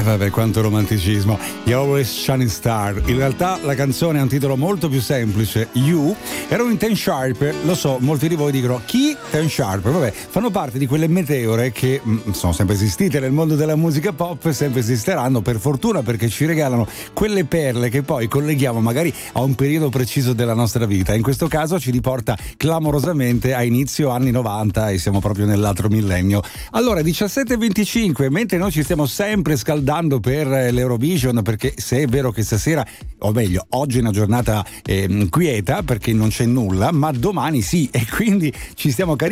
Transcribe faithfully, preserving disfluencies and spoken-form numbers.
vabbè, quanto romanticismo. You Always Shining Star. In realtà la canzone ha un titolo molto più semplice, You. Erano in Ten Sharp, lo so, molti di voi dicono chi? Ten Sharp. Vabbè, fanno parte di quelle meteore che mh, sono sempre esistite nel mondo della musica pop e sempre esisteranno, per fortuna, perché ci regalano quelle perle che poi colleghiamo magari a un periodo preciso della nostra vita. In questo caso ci riporta clamorosamente a inizio anni novanta e siamo proprio nell'altro millennio. Allora, diciassette e venticinque, mentre noi ci stiamo sempre scaldando per l'Eurovision, perché se è vero che stasera, o meglio oggi è una giornata eh, quieta perché non c'è nulla, ma domani sì, e quindi ci stiamo